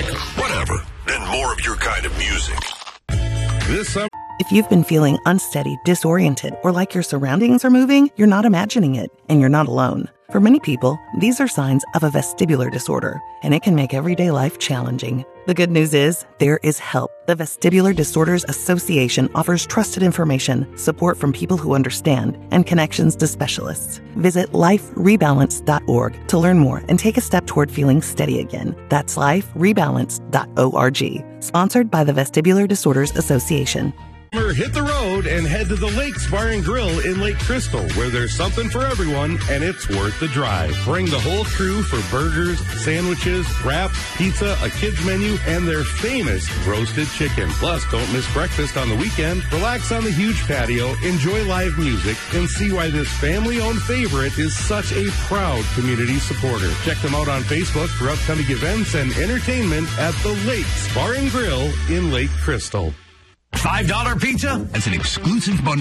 electronic, whatever, and more of your kind of music. This summer. If you've been feeling unsteady, disoriented, or like your surroundings are moving, you're not imagining it, and you're not alone. For many people, these are signs of a vestibular disorder, and it can make everyday life challenging. The good news is, there is help. The Vestibular Disorders Association offers trusted information, support from people who understand, and connections to specialists. Visit liferebalance.org to learn more and take a step toward feeling steady again. That's liferebalance.org. Sponsored by the Vestibular Disorders Association. Hit the road and head to the Lakes Bar and Grill in Lake Crystal, where there's something for everyone, and it's worth the drive. Bring the whole crew for burgers, sandwiches, wraps, pizza, a kids menu, and their famous roasted chicken. Plus, don't miss breakfast on the weekend. Relax on the huge patio, enjoy live music, and see why this family-owned favorite is such a proud community supporter. Check them out on Facebook for upcoming events and entertainment at the Lakes Bar and Grill in Lake Crystal. $5 pizza? That's an exclusive bundle.